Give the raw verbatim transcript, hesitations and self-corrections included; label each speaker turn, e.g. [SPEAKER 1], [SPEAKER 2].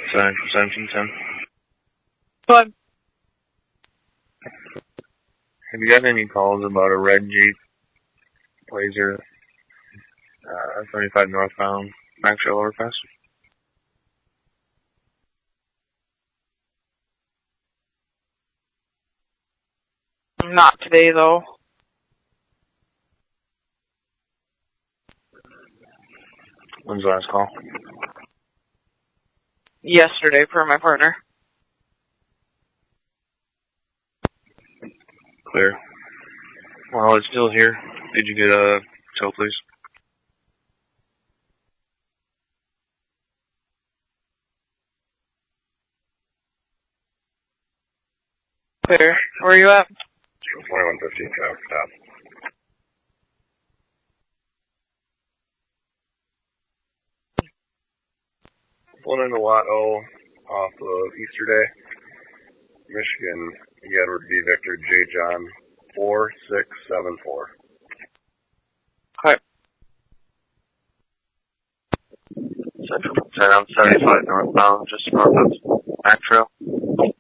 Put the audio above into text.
[SPEAKER 1] Sign for Sentington.
[SPEAKER 2] But
[SPEAKER 1] Have you got any calls about a red Jeep Blazer, uh, thirty-five northbound, Maxwell Overpass?
[SPEAKER 2] not today, though.
[SPEAKER 1] When's the last call?
[SPEAKER 2] Yesterday for my partner.
[SPEAKER 1] Clear. Well, it's still here. Did you get a tow, please?
[SPEAKER 2] Clear. Where are you at?
[SPEAKER 1] twenty-one fifty, stop. One in the Lot O off of Easter Day, Michigan, Edward B. Victor, J. John, four six seven four.
[SPEAKER 2] Okay.
[SPEAKER 1] Central, on seventy-five northbound, just north of Mac Trail.